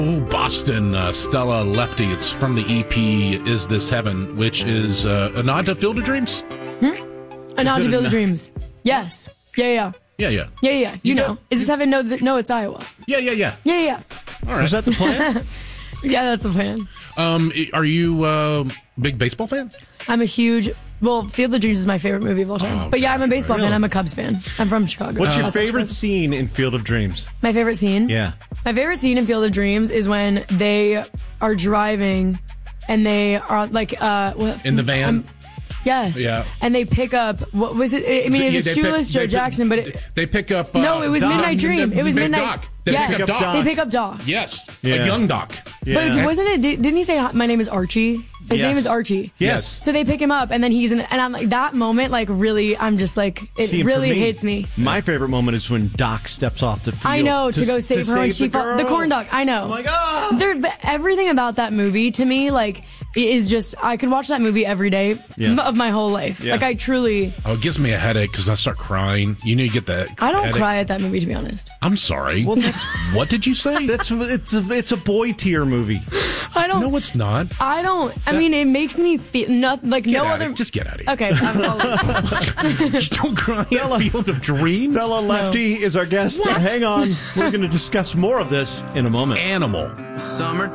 Boston, Stella Lefty. It's from the EP Is This Heaven, which is a nod to Field of Dreams? A nod to Field of Dreams. Yes. Yeah. Yeah. You know. Is This Heaven? No, it's Iowa. Yeah. Yeah. All right. Is that the plan? Yeah, that's the plan. Are you a big baseball fan? I'm a huge... Well, Field of Dreams is my favorite movie of all time. But yeah, I'm a baseball fan. I'm a Cubs fan. I'm from Chicago. What's your favorite scene in Field of Dreams? My favorite scene? Yeah. My favorite scene in Field of Dreams is when they are driving and they are like... in the van? Yes. Yeah. And they pick up... What was it? I mean, it was Shoeless Joe Jackson, but... They pick up... no, it was Doc. Midnight Dream. It was Midnight... Doc. They yes. pick up Doc. They pick up Doc. Yes. Yeah. A young Doc. Yeah. But wasn't it... Didn't he say, my name is Archie? His name is Archie. Yes. So they pick him up, and then he's in... And I'm like, that moment, like, really, I'm just like... It really hits me. My favorite moment is when Doc steps off the field. I know, to go save her when she falls. The corn dog, I know. Oh my God. Everything about that movie, to me, like, is just... I could watch that movie every day of my whole life. Yeah. Like, I truly... Oh, it gives me a headache because I start crying. You know, you get that I don't headache. cry at that movie, to be honest. I'm sorry. Well, that's... What did you say? It's a boy tier movie. I don't... No, it's not. I don't... I mean, it makes me feel... like, no other... Just get out of here. Okay. Don't cry at Field of Dreams. Stella Lefty is our guest. What? Hang on. We're going to discuss more of this in a moment. Animal. Summer